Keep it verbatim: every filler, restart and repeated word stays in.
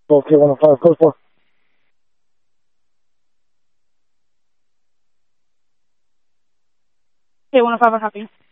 Both K one oh five, code four. K one oh five, I copy.